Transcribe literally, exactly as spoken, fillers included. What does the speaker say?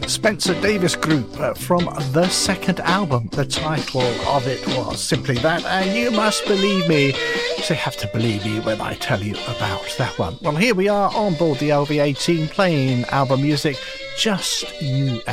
Spencer Davis Group uh, from the second album. The title of it was simply that, and you must believe me, so you have to believe me when I tell you about that one. Well, here we are on board the L V eighteen playing album music, just you